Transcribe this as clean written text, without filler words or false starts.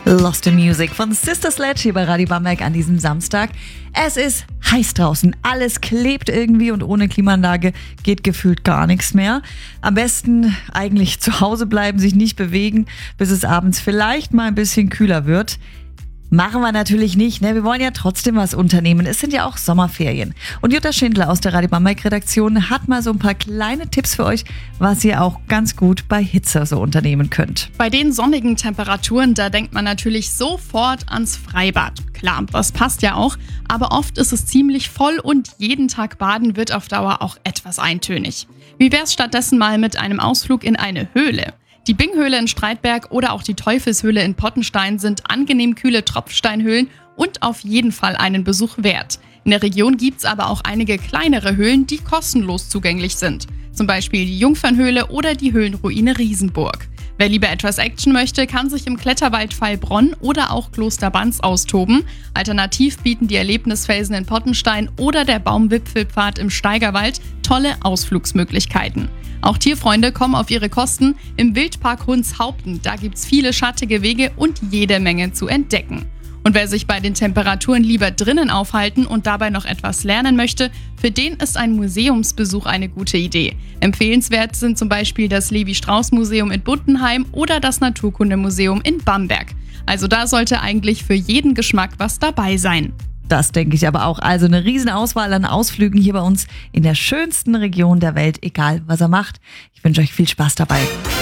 Lost in Music von Sister Sledge hier bei Radio Bamberg an diesem Samstag. Es ist heiß draußen, alles klebt irgendwie und ohne Klimaanlage geht gefühlt gar nichts mehr. Am besten eigentlich zu Hause bleiben, sich nicht bewegen, bis es abends vielleicht mal ein bisschen kühler wird. Machen wir natürlich nicht, ne? Wir wollen ja trotzdem was unternehmen. Es sind ja auch Sommerferien. Und Jutta Schindler aus der Radio Bamberg-Redaktion hat mal so ein paar kleine Tipps für euch, was ihr auch ganz gut bei Hitze so unternehmen könnt. Bei den sonnigen Temperaturen, da denkt man natürlich sofort ans Freibad. Klar, das passt ja auch, aber oft ist es ziemlich voll und jeden Tag baden wird auf Dauer auch etwas eintönig. Wie wär's stattdessen mal mit einem Ausflug in eine Höhle? Die Binghöhle in Streitberg oder auch die Teufelshöhle in Pottenstein sind angenehm kühle Tropfsteinhöhlen und auf jeden Fall einen Besuch wert. In der Region gibt's aber auch einige kleinere Höhlen, die kostenlos zugänglich sind. Zum Beispiel die Jungfernhöhle oder die Höhlenruine Riesenburg. Wer lieber etwas Action möchte, kann sich im Kletterwald Heilbronn oder auch Kloster Banz austoben. Alternativ bieten die Erlebnisfelsen in Pottenstein oder der Baumwipfelpfad im Steigerwald tolle Ausflugsmöglichkeiten. Auch Tierfreunde kommen auf ihre Kosten. Im Wildpark Hunshaupten, da gibt's viele schattige Wege und jede Menge zu entdecken. Und wer sich bei den Temperaturen lieber drinnen aufhalten und dabei noch etwas lernen möchte, für den ist ein Museumsbesuch eine gute Idee. Empfehlenswert sind zum Beispiel das Levi-Strauss-Museum in Bundenheim oder das Naturkundemuseum in Bamberg. Also da sollte eigentlich für jeden Geschmack was dabei sein. Das denke ich aber auch. Also eine riesen Auswahl an Ausflügen hier bei uns in der schönsten Region der Welt, egal was er macht. Ich wünsche euch viel Spaß dabei.